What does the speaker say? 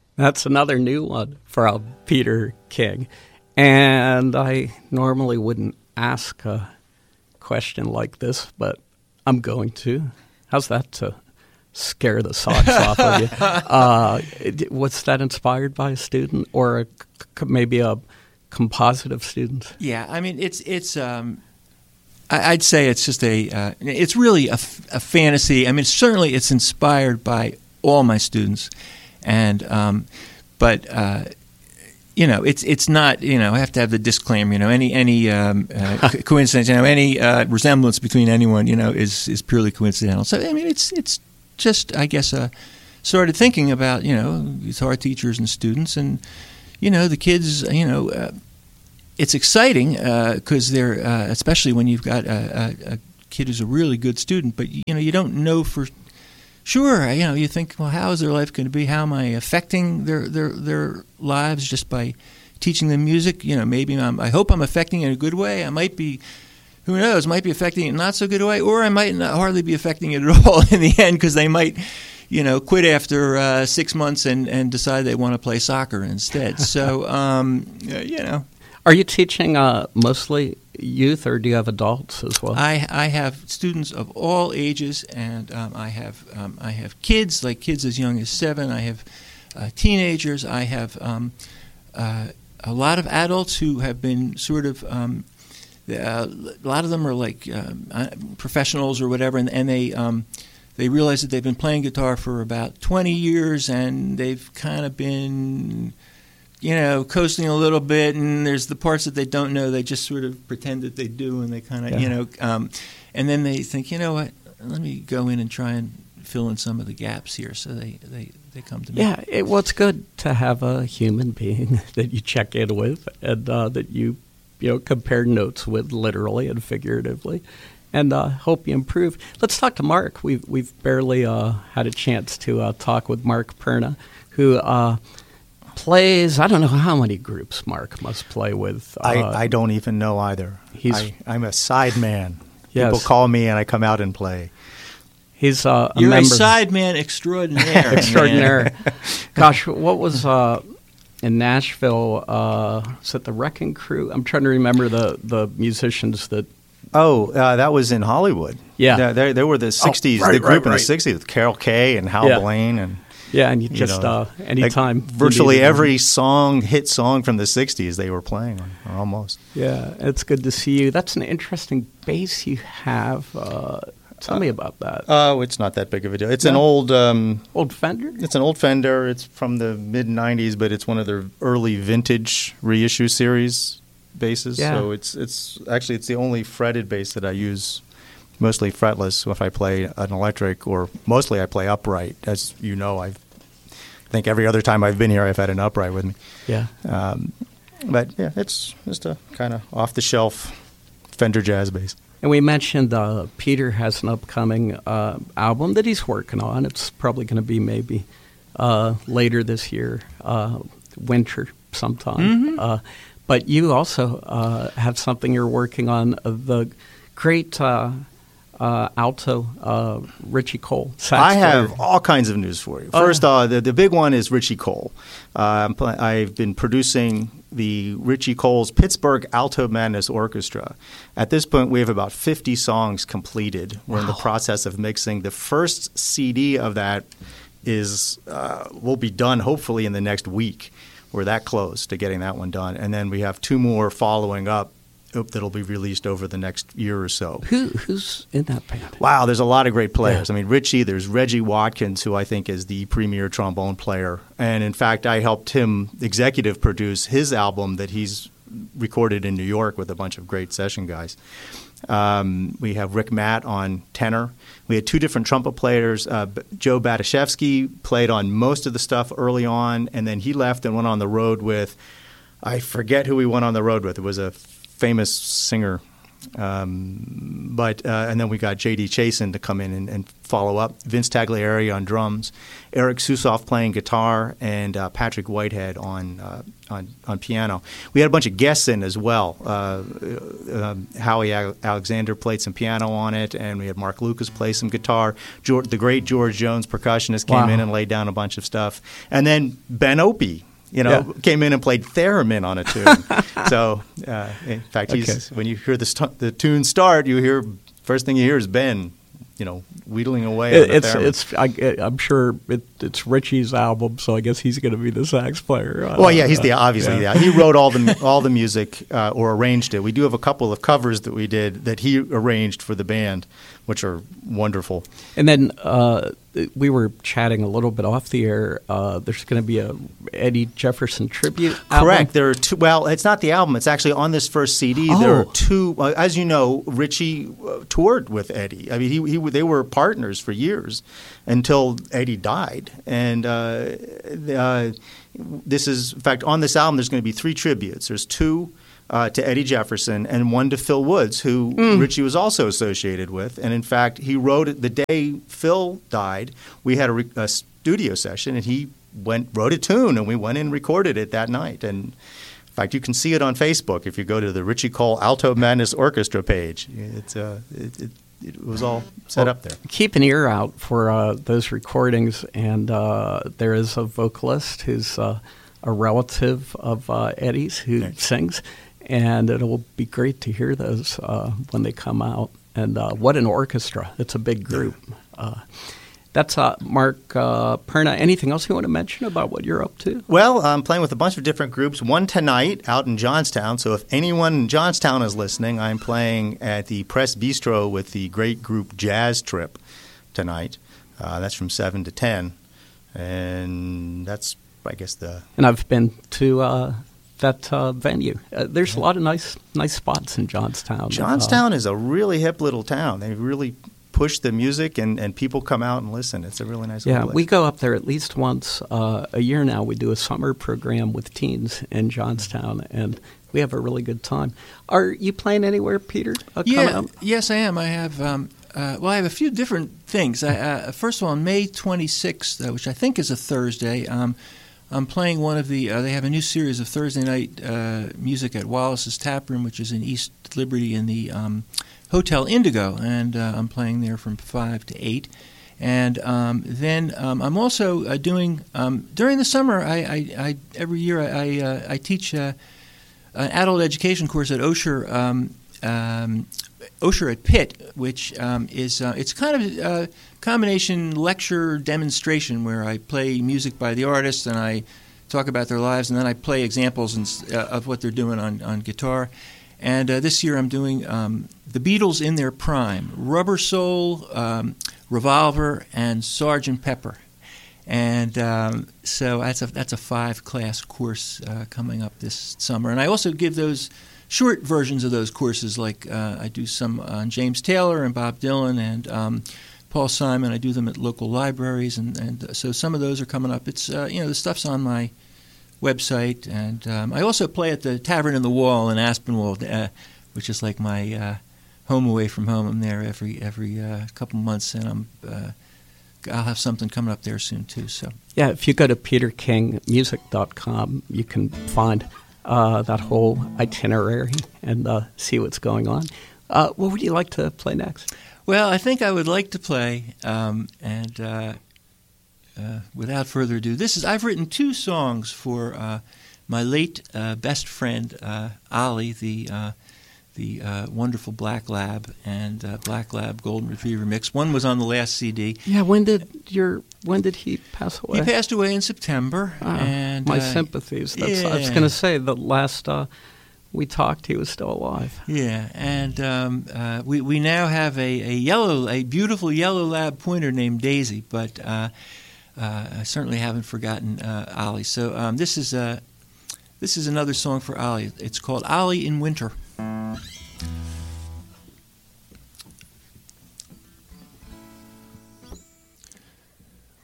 That's another new one from Peter King. And I normally wouldn't ask a question like this, but I'm going to. How's that to scare the socks off of you? Was that inspired by a student or maybe a composite of students? Yeah, I mean, it's. I'd say it's just it's really a fantasy. I mean, certainly it's inspired by all my students, and but it's not. I have to have the disclaimer. Any coincidence, any resemblance between anyone, is purely coincidental. So I mean, it's just, I guess, started thinking about guitar teachers and students, and the kids, it's exciting because they're especially when you've got a kid who's a really good student, but you don't know for sure. You think, well, how is their life going to be? How am I affecting their lives just by teaching them music? Maybe I hope I'm affecting it in a good way. I might be, who knows? Might be affecting it in not so good a way, or I might not hardly be affecting it at all in the end because they might quit after 6 months and decide they want to play soccer instead. So Are you teaching mostly youth, or do you have adults as well? I have students of all ages, and I have kids, like kids as young as 7. I have teenagers. I have a lot of adults who have been sort of a lot of them are like professionals or whatever, and they realize that they've been playing guitar for about 20 years, and they've kind of been coasting a little bit, and there's the parts that they don't know. They just sort of pretend that they do, and they kind of, and then they think, what, let me go in and try and fill in some of the gaps here. So they come to me. Yeah, it's good to have a human being that you check in with and that you compare notes with, literally and figuratively, and hope you improve. Let's talk to Mark. We've barely had a chance to talk with Mark Perna, who plays, I don't know how many groups Mark must play with. I don't even know either. I'm a side man. Yes. People call me and I come out and play. He's You're member. a side man extraordinaire. Extraordinaire. Gosh, what was in Nashville? Is it the Wrecking Crew? I'm trying to remember the musicians that. Oh, that was in Hollywood. Yeah. They were the 60s, the group in the 60s with Carol Kay and Hal Blaine and... Yeah, and you just anytime virtually every hit song from the '60s, they were playing, or almost. Yeah, it's good to see you. That's an interesting bass you have. Tell me about that. Oh, it's not that big of a deal. It's an old Fender. It's an old Fender. It's from the mid '90s, but it's one of their early vintage reissue series basses. Yeah. So it's actually the only fretted bass that I use. Mostly fretless if I play an electric, or mostly I play upright. As you know, I think every other time I've been here, I've had an upright with me. Yeah. But yeah, it's just a kind of off-the-shelf Fender jazz bass. And we mentioned Peter has an upcoming album that he's working on. It's probably going to be maybe later this year, winter sometime. Mm-hmm. But you also have something you're working on, the great... alto Richie Cole. I have all kinds of news for you. First, the big one is Richie Cole. I've been producing the Richie Cole's Pittsburgh Alto Madness Orchestra. At this point, we have about 50 songs completed. We're in the process of mixing. The first CD of that will be done hopefully in the next week. We're that close to getting that one done. And then we have 2 more following up that'll be released over the next year or so. Who's in that band? Wow, there's a lot of great players. Yeah. I mean, Richie, there's Reggie Watkins, who I think is the premier trombone player. And in fact, I helped him executive produce his album that he's recorded in New York with a bunch of great session guys. We have Rick Matt on tenor. We had 2 different trumpet players. Joe Batashevsky played on most of the stuff early on, and then he left and went on the road with, I forget who he went on the road with. It was a famous singer then we got J.D. Chasin to come in and follow up. Vince Tagliari on drums, Eric Susoff playing guitar, and Patrick Whitehead on piano. We had a bunch of guests in as well. Howie Alexander played some piano on it, and we had Mark Lucas play some guitar. The great George Jones, percussionist, came in and laid down a bunch of stuff. And then Ben Opie, came in and played theremin on a tune. So, in fact, when you hear the tune start, first thing you hear is Ben, wheedling away on the theremin. I'm sure it's Richie's album, so I guess he's going to be the sax player. He's obviously. He wrote all the music or arranged it. We do have a couple of covers that we did that he arranged for the band, which are wonderful. And then we were chatting a little bit off the air. There's going to be a Eddie Jefferson tribute album. Correct. There are two. Well, it's not the album. It's actually on this first CD. Oh. There are two. As you know, Richie toured with Eddie. I mean, they were partners for years until Eddie died. And this is, in fact, on this album, there's going to be 3 tributes. There's 2 to Eddie Jefferson and 1 to Phil Woods, who Richie was also associated with. And in fact, he wrote it the day Phil died. We had a studio session, and he wrote a tune, and we went in and recorded it that night. And in fact, you can see it on Facebook if you go to the Richie Cole Alto Madness Orchestra page. It was all set up there. Keep an ear out for those recordings, and there is a vocalist who's a relative of Eddie's who sings, and it will be great to hear those when they come out. And what an orchestra. It's a big group. That's Mark Perna. Anything else you want to mention about what you're up to? Well, I'm playing with a bunch of different groups. One tonight out in Johnstown. So if anyone in Johnstown is listening, I'm playing at the Press Bistro with the great group Jazz Trip tonight. That's from 7 to 10. And that's, I guess, And I've been to that venue. There's a lot of nice spots in Johnstown. Johnstown is a really hip little town. They really push the music, and people come out and listen. It's a really nice little place. We go up there at least once a year now. We do a summer program with teens in Johnstown, and we have a really good time. Are you playing anywhere, Peter? Yes, I am. I have I have a few different things. First of all, on May 26th, which I think is a Thursday, I'm playing one of the they have a new series of Thursday night music at Wallace's Tap Room, which is in East Liberty in the Hotel Indigo, and I'm playing there from 5 to 8. And then I'm also doing during the summer. I every year I teach an adult education course at Osher at Pitt, which is it's kind of a combination lecture demonstration where I play music by the artists and I talk about their lives, and then I play examples of what they're doing on guitar. And this year I'm doing the Beatles in their prime, Rubber Soul, Revolver, and Sgt. Pepper. And so that's a 5-class course coming up this summer. And I also give those short versions of those courses, like I do some on James Taylor and Bob Dylan and Paul Simon. I do them at local libraries, and so some of those are coming up. It's the stuff's on my website, and I also play at the Tavern in the Wall in Aspinwall, which is like my home away from home. I'm there every couple months, and I'll have something coming up there soon too. So if you go to peterkingmusic.com, you can find that whole itinerary and see what's going on. What would you like to play next? Well, I think I would like to play, without further ado, I've written 2 songs for my late best friend Ollie, the wonderful Black Lab and Black Lab Golden Retriever mix. One was on the last CD. Yeah, when did he pass away? He passed away in September. And my sympathies. I was going to say the last we talked, he was still alive. Yeah, and we now have a beautiful yellow lab pointer named Daisy, but I certainly haven't forgotten Ollie. So this is another song for Ollie. It's called Ollie in Winter.